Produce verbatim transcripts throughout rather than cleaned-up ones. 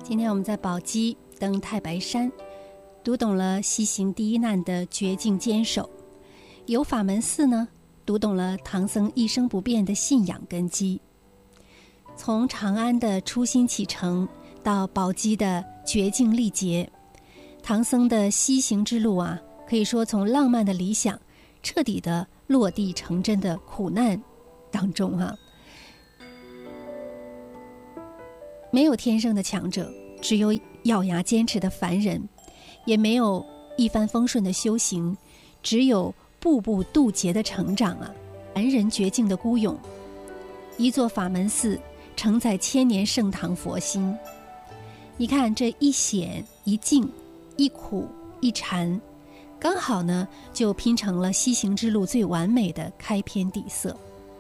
今天我们在宝鸡登太白山，读懂了西行第一难的绝境坚守；游法门寺呢，读懂了唐僧一生不变的信仰根基。从长安的初心启程到宝鸡的绝境历劫，唐僧的西行之路啊，可以说从浪漫的理想彻底的落地成真的苦难当中啊。没有天生的强者，只有咬牙坚持的凡人；也没有一帆风顺的修行，只有步步渡劫的成长啊！凡人绝境的孤勇，一座法门寺承载千年盛唐佛心。你看这一险一境，一苦一禅，刚好呢就拼成了西行之路最完美的开篇底色。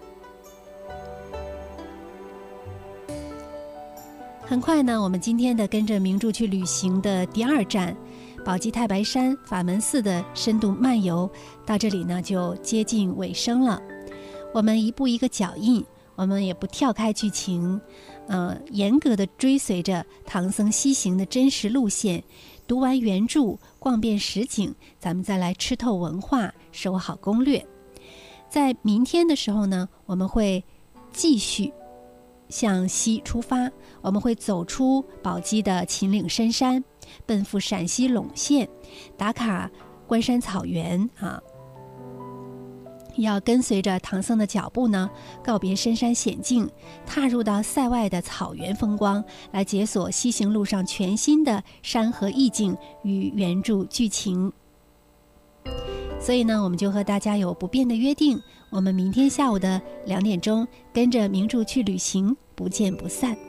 很快呢，我们今天的跟着名著去旅行的第二站宝鸡太白山法门寺的深度漫游到这里呢就接近尾声了。我们一步一个脚印，我们也不跳开剧情，呃，严格的追随着唐僧西行的真实路线，读完原著，逛遍实景，咱们再来吃透文化，收好攻略。在明天的时候呢，我们会继续向西出发，我们会走出宝鸡的秦岭深山，奔赴陕西陇县，打卡关山草原啊。要跟随着唐僧的脚步呢，告别深山险境，踏入到塞外的草原风光，来解锁西行路上全新的山河意境与原著剧情。所以呢，我们就和大家有不变的约定，我们明天下午的两点钟跟着名著去旅行，不见不散。